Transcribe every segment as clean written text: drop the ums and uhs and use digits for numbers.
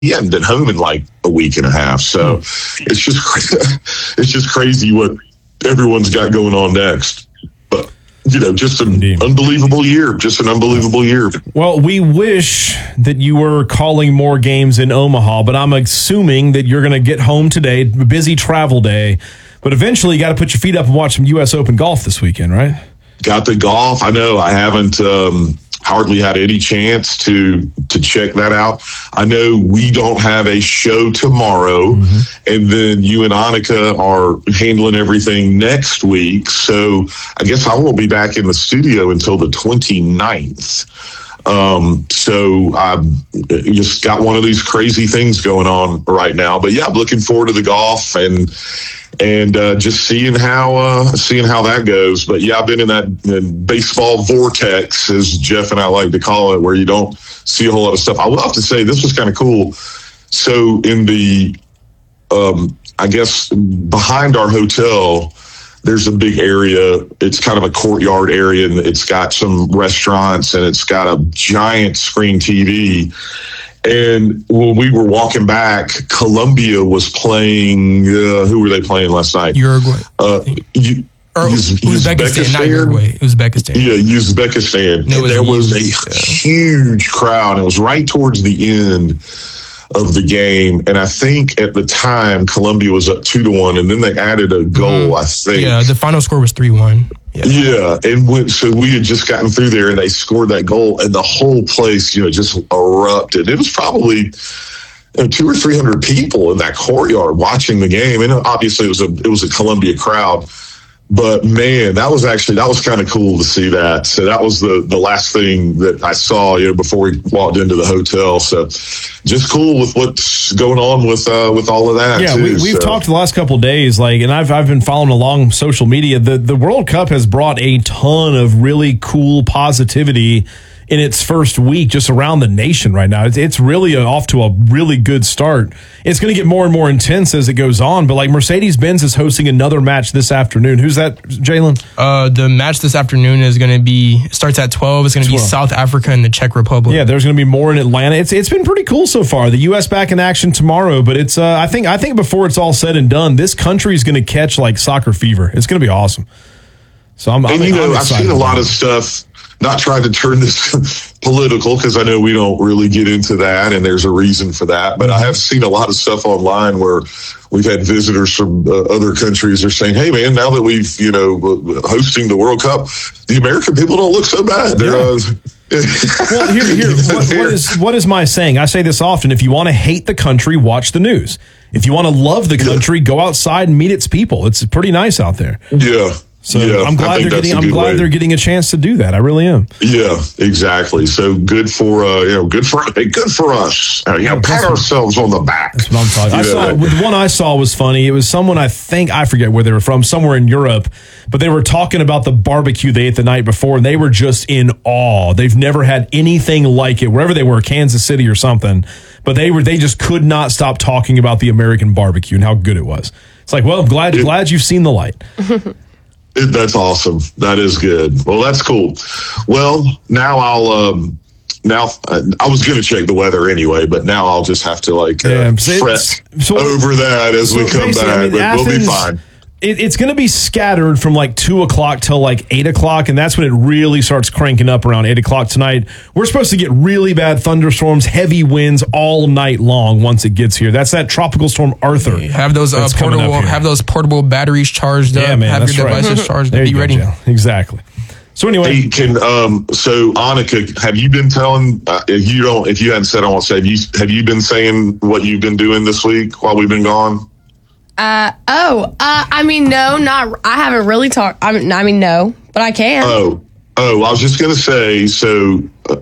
hadn't been home in like a week and a half. So it's just crazy what everyone's got going on next. But, just an unbelievable year. Well, we wish that you were calling more games in Omaha, but I'm assuming that you're going to get home today, busy travel day. But eventually you got to put your feet up and watch some U.S. Open golf this weekend, right? Got the golf. I know I haven't hardly had any chance to check that out. I know we don't have a show tomorrow, and then you and Annika are handling everything next week. So I guess I won't be back in the studio until the 29th. So I've just got one of these crazy things going on right now. But yeah, I'm looking forward to the golf and just seeing how that goes. But yeah, I've been in that baseball vortex, as Jeff and I like to call it, where you don't see a whole lot of stuff. I will have to say this was kind of cool. So in the, I guess behind our hotel, there's a big area. It's kind of a courtyard area, and it's got some restaurants, and it's got a giant screen TV. And when we were walking back, Colombia was playing. Who were they playing last night? Uruguay. Uzbekistan, not Uruguay. Uzbekistan. Yeah, Uzbekistan. There was a huge crowd. It was right towards the end of the game, and I think at the time Colombia was up 2-1, and then they added a goal. I think. Yeah, the final score was 3-1. Yeah, and so we had just gotten through there, and they scored that goal, and the whole place, just erupted. It was probably 200 or 300 people in that courtyard watching the game, and obviously it was a Colombia crowd. But man, that was kind of cool to see that. So that was the last thing that I saw, before we walked into the hotel. So just cool with what's going on with all of that. Yeah, too. we've talked the last couple of days, and I've been following along social media. The World Cup has brought a ton of really cool positivity in its first week just around the nation right now. It's really off to a really good start. It's going to get more and more intense as it goes on, but Mercedes-Benz is hosting another match this afternoon. Who's that, Jalen? The match this afternoon is going to be, starts at 12. It's going to be South Africa and the Czech Republic. Yeah, there's going to be more in Atlanta. It's been pretty cool so far. The U.S. back in action tomorrow, but it's I think before it's all said and done, this country is going to catch soccer fever. It's going to be awesome. So I'm I've seen a lot of stuff. Not trying to turn this political, because I know we don't really get into that, and there's a reason for that. But I have seen a lot of stuff online where we've had visitors from other countries are saying, "Hey, man, now that we've hosting the World Cup, the American people don't look so bad." Well, what is my saying? I say this often: if you want to hate the country, watch the news. If you want to love the country, go outside and meet its people. It's pretty nice out there. Yeah. So I'm glad they're getting a chance to do that. I really am. Yeah, exactly. So good for good for us. Pat ourselves on the back. That's what I'm talking about. The one I saw was funny. It was someone, I forget where they were from, somewhere in Europe, but they were talking about the barbecue they ate the night before, and they were just in awe. They've never had anything like it, wherever they were, Kansas City or something. But they just could not stop talking about the American barbecue and how good it was. It's like, well, I'm glad you've seen the light. That's awesome. That is good. Well, that's cool. Well, now I was going to check the weather anyway, but now I'll just have to fret over that as we come back. But we'll be fine. It's going to be scattered from 2 o'clock till 8 o'clock, and that's when it really starts cranking up around 8 o'clock tonight. We're supposed to get really bad thunderstorms, heavy winds all night long once it gets here. That's that tropical storm Arthur. Have those portable batteries charged up. Yeah, man, have your devices charged up. Be ready. Exactly. So anyway, so Annika, have you been telling? If you hadn't said, I won't say. Have you been saying what you've been doing this week while we've been gone? No, I haven't really talked. No, but I can. Oh, I was just going to say, so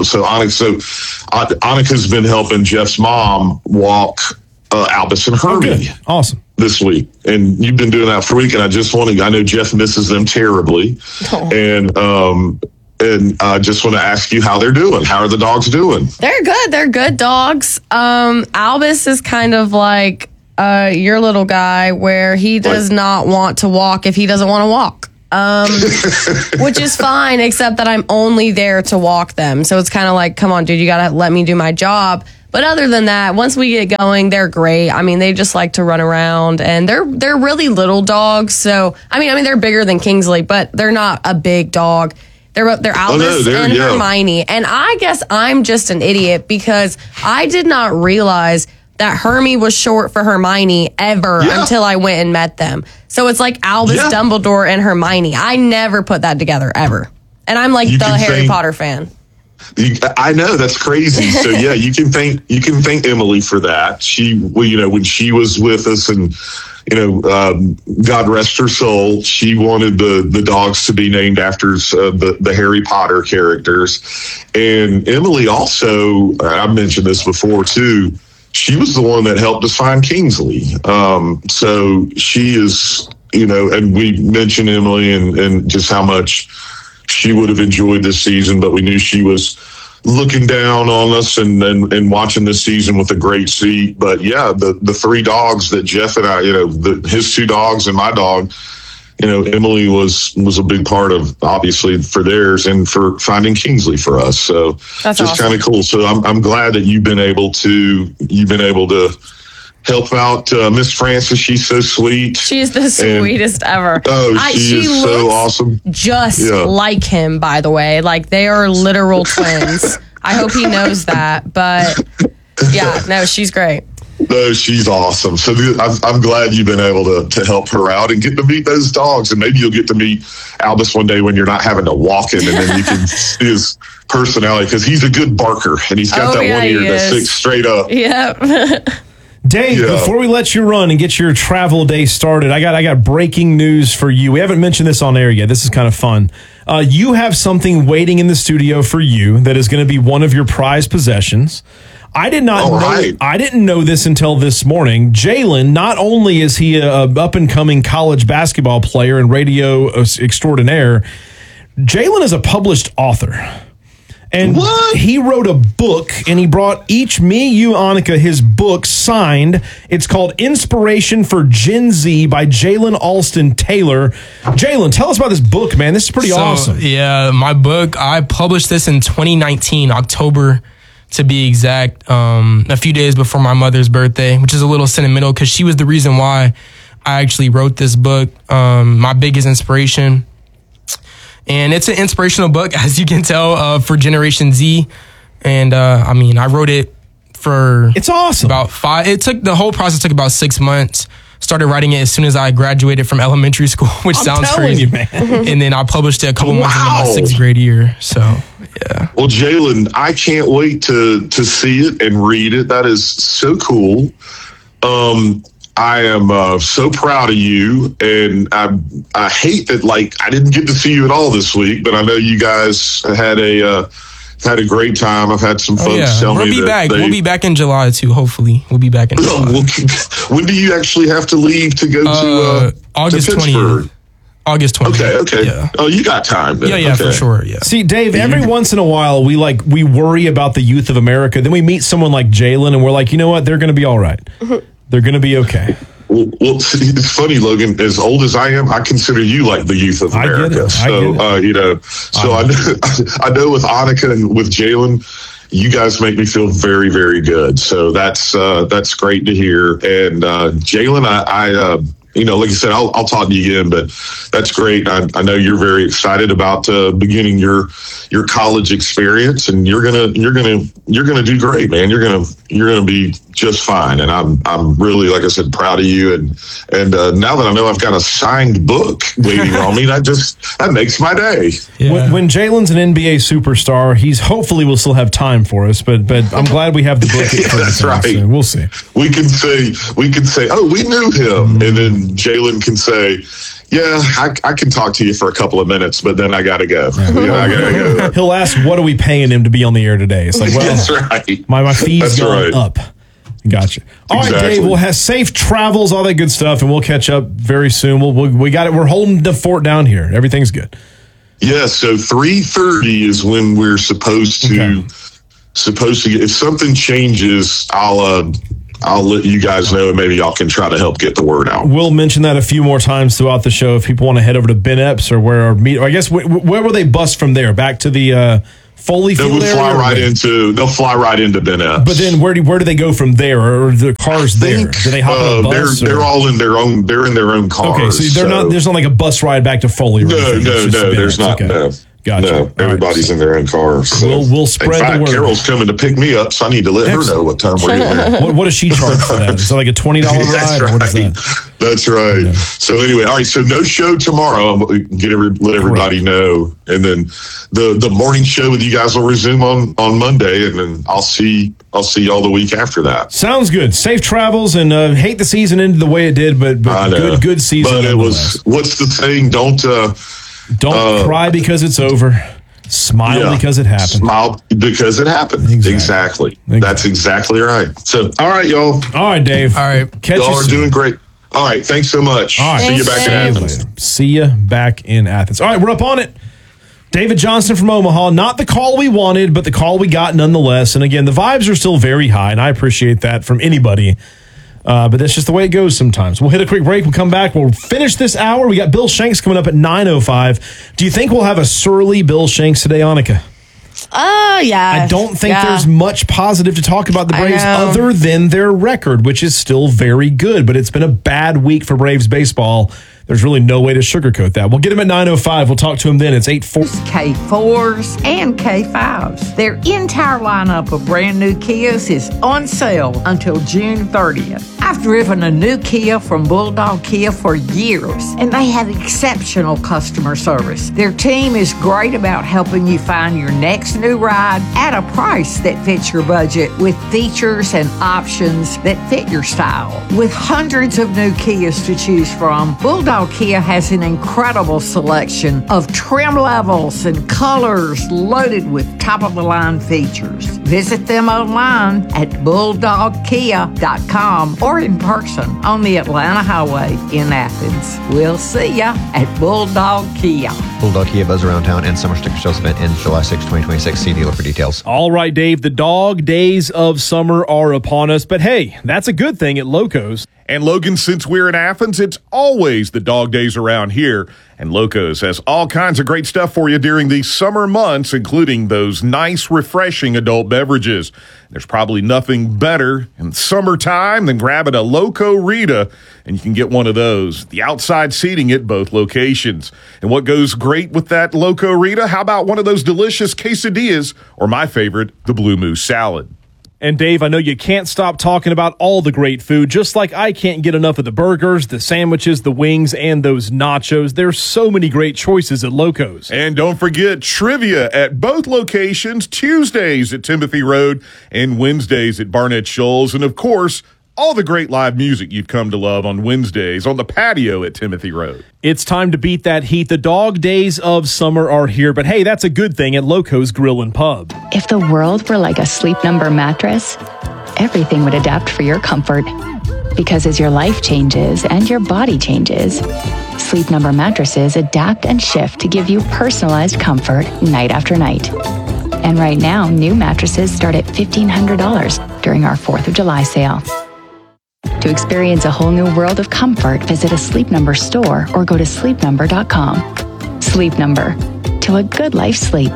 Annika's been helping Jeff's mom walk Albus and Herbie. Awesome. This week. And you've been doing that for a week, and I know Jeff misses them terribly. Oh. And I just want to ask you how they're doing. How are the dogs doing? They're good. They're good dogs. Albus is kind of like your little guy, where he does not want to walk if he doesn't want to walk. Which is fine, except that I'm only there to walk them. So it's kind of like, come on, dude, you got to let me do my job. But other than that, once we get going, they're great. I mean, they just like to run around, and they're really little dogs. So I mean, they're bigger than Kingsley, but they're not a big dog. They're Albus and Hermione. And I guess I'm just an idiot because I did not realize that Hermie was short for Hermione ever until I went and met them. So it's like Albus, Dumbledore, and Hermione. I never put that together ever. And I'm like the Harry Potter fan. I know, that's crazy. So yeah, you can thank Emily for that. She, when she was with us, and God rest her soul, she wanted the dogs to be named after the Harry Potter characters. And Emily also, I mentioned this before too, she was the one that helped us find Kingsley. So she is, and we mentioned Emily and just how much she would have enjoyed this season, but we knew she was looking down on us and watching this season with a great seat. But yeah, the three dogs that Jeff and I, his two dogs and my dog, Emily was a big part of, obviously, for theirs and for finding Kingsley for us. So that's just kind of cool. So I'm glad that you've been able to help out Miss Frances. She's so sweet. She's the sweetest ever. Oh, she is so awesome. Just like him, by the way. Like, they are literal twins. I hope he knows that. But yeah, no, she's great. No, she's awesome. So I'm glad you've been able to help her out and get to meet those dogs. And maybe you'll get to meet Albus one day when you're not having to walk him, and then you can see his personality, because he's a good barker, and he's got that one ear that sticks straight up. Yep. Dave, before we let you run and get your travel day started, I got breaking news for you. We haven't mentioned this on air yet. This is kind of fun. You have something waiting in the studio for you that is going to be one of your prized possessions. I did not know. I didn't know this until this morning. Jalen, not only is he a up and coming college basketball player and radio extraordinaire, Jalen is a published author. And he wrote a book, and he brought me, you, Annika, his book signed. It's called Inspiration for Gen Z by Jalen Alston Taylor. Jalen, tell us about this book, man. This is pretty awesome. Yeah, my book, I published this in 2019, October to be exact, a few days before my mother's birthday, which is a little sentimental because she was the reason why I actually wrote this book, my biggest inspiration. And it's an inspirational book, as you can tell, for Generation Z. And I wrote it for it's awesome. About the whole process took about 6 months. Started writing it as soon as I graduated from elementary school, which sounds crazy. You, man. And then I published it a couple months into my 6th grade year. So yeah. Well, Jalen, I can't wait to see it and read it. That is so cool. I am so proud of you, and I hate that I didn't get to see you at all this week, but I know you guys had a great time. I've had some folks tell me that we'll be back in July too. Hopefully, we'll be back in July. When do you actually have to leave to go to August 20th? August 20th. Okay. Yeah. Oh, you got time then. Yeah, for sure. Yeah. See, Dave, every once in a while we worry about the youth of America. Then we meet someone like Jalen, and we're like, you know what? They're going to be all right. They're going to be okay. Well, it's funny, Logan. As old as I am, I consider you like the youth of America. I know with Annika and with Jalen, you guys make me feel very, very good. So that's great to hear. And Jalen, I like I said, I'll talk to you again, but that's great. I know you're very excited about beginning your college experience, and you're gonna do great, man. You're gonna be just fine. And I'm really, like I said, proud of you. And now that I know I've got a signed book waiting on me, that makes my day. Yeah. When Jalen's an NBA superstar, he's hopefully will still have time for us. But I'm glad we have the book. That's right. So we'll see. We can say, oh, we knew him, and then Jalen can say, yeah, I can talk to you for a couple of minutes, but then I got to go. I gotta go. He'll ask, what are we paying him to be on the air today? It's like, well, that's right. My fee's going up. Gotcha. All right, Dave, we'll have safe travels, all that good stuff, and we'll catch up very soon. We got it. We're holding the fort down here. Everything's good. Yeah, so 3:30 is when we're supposed to get. If something changes, I'll let you guys know, and maybe y'all can try to help get the word out. We'll mention that a few more times throughout the show. If people want to head over to Ben Epps or where I guess where will they bus from there? Back to the Foley They Field would area, fly or right where? into. They'll fly right into Ben Epps. But then where do they go from there? Or are the cars there? Do they hop on a bus? They're all in their own. They're in their own cars. Okay, so they're not. There's not like a bus ride back to Foley. Or No, anything. no, It's just no. Ben There's Epps. not. Okay. No. Gotcha. No, All right. everybody's in their own cars. So. We'll spread in fact, the word. Carol's coming to pick me up, so I need to let her know what time we're here. What does she charge for that? Is that like a $20 ride? That's Or what is right. that? That's right. Okay. So anyway, all right. So no show tomorrow. Let everybody know, and then the morning show with you guys will resume on Monday, and then I'll see y'all the week after that. Sounds good. Safe travels, and hate the season ended the way it did, but I know. good season. But it was. What's the thing? Don't cry because it's over. Smile because it happened. Smile because it happened. Exactly. That's exactly right. So, all right, y'all. All right, Dave. All right. Catch Y'all you are soon. doing great. All right. Thanks so much. All right. See you back in Thanks, Athens. Later. See you back in Athens. All right, we're up on it. David Johnson from Omaha. Not the call we wanted, but the call we got nonetheless. And again, the vibes are still very high, and I appreciate that from anybody. But that's just the way it goes sometimes. We'll hit a quick break. We'll come back. We'll finish this hour. We got Bill Shanks coming up at 9:05. Do you think we'll have a surly Bill Shanks today, Annika? Yeah. I don't think Yeah. there's much positive to talk about the I Braves know. other than their record, which is still very good. But it's been a bad week for Braves baseball. There's really no way to sugarcoat that. We'll get him at 9:05. We'll talk to him then. It's 8:40. K4s and K5s. Their entire lineup of brand new Kias is on sale until June 30th. I've driven a new Kia from Bulldog Kia for years, and they have exceptional customer service. Their team is great about helping you find your next new ride at a price that fits your budget with features and options that fit your style. With hundreds of new Kias to choose from, Bulldog Kia has an incredible selection of trim levels and colors loaded with top-of-the-line features. Visit them online at bulldogkia.com or in person on the Atlanta Highway in Athens. We'll see ya at Bulldog Kia. Bulldog Kia Buzz Around Town and Summer Sticker Sales event ends July 6, 2026. See dealer for details. All right, Dave, the dog days of summer are upon us. But hey, that's a good thing at Locos. And Logan, since we're in Athens, it's always the dog days around here. And Locos has all kinds of great stuff for you during these summer months, including those nice, refreshing adult beverages. There's probably nothing better in summertime than grabbing a Loco Rita, and you can get one of those. The outside seating at both locations. And what goes great with that Loco Rita? How about one of those delicious quesadillas, or my favorite, the Blue Moose salad? And Dave, I know you can't stop talking about all the great food, just like I can't get enough of the burgers, the sandwiches, the wings, and those nachos. There's so many great choices at Locos. And don't forget trivia at both locations, Tuesdays at Timothy Road and Wednesdays at Barnett Shoals. And of course, all the great live music you've come to love on Wednesdays on the patio at Timothy Road. It's time to beat that heat. The dog days of summer are here, but hey, that's a good thing at Locos Grill and Pub. If the world were like a Sleep Number mattress, everything would adapt for your comfort. Because as your life changes and your body changes, Sleep Number mattresses adapt and shift to give you personalized comfort night after night. And right now, new mattresses start at $1,500 during our 4th of July sale. To experience a whole new world of comfort, visit a Sleep Number store or go to sleepnumber.com. Sleep Number. To a good life sleep.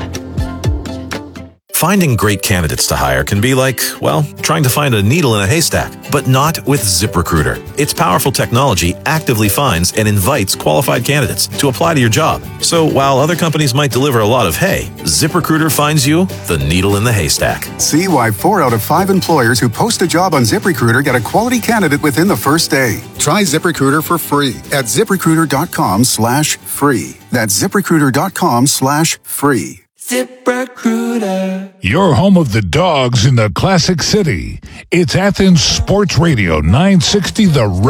Finding great candidates to hire can be like, well, trying to find a needle in a haystack, but not with ZipRecruiter. Its powerful technology actively finds and invites qualified candidates to apply to your job. So while other companies might deliver a lot of hay, ZipRecruiter finds you the needle in the haystack. See why 4 out of 5 employers who post a job on ZipRecruiter get a quality candidate within the first day. Try ZipRecruiter for free at ZipRecruiter.com/free. That's ZipRecruiter.com/free. ZipRecruiter. Your home of the dogs in the Classic City. It's Athens Sports Radio 960 The